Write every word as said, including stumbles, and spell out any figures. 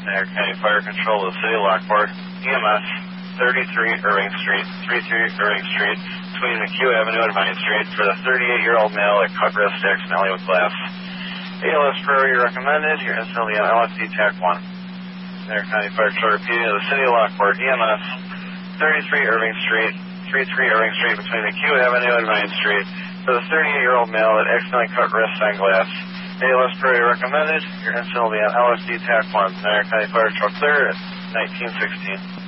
Niagara County Fire Control of the City of Lockport, E M S, thirty-three Irving Street, thirty-three Irving Street, between McHugh Avenue and Vine Street, for the thirty-eight-year-old male that cut wrist accidentally with glass. A L S priority recommended. You're instantly on L S D TAC one. Niagara County Fire Control repeating of the City of Lockport, E M S, thirty-three Irving Street, thirty-three Irving Street, between McHugh Avenue and Vine Street, for the thirty-eight-year-old male that accidentally cut wrist on glass. A L S priority recommended. You're instantly on L S D TAC one. Niagara County Fire Control clear at nineteen sixteen.